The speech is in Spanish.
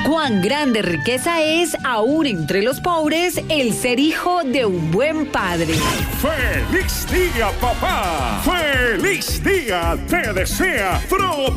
Cuán grande riqueza es, aún entre los pobres, el ser hijo de un buen padre. ¡Feliz día, papá! ¡Feliz día! Te desea